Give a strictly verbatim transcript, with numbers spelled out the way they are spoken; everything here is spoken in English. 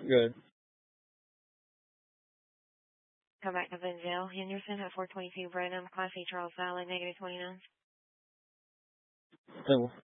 Good. Come back to Vinville. Henderson at four twenty-two Brenham. Class A Charles Valley, negative twenty-nine. Oh,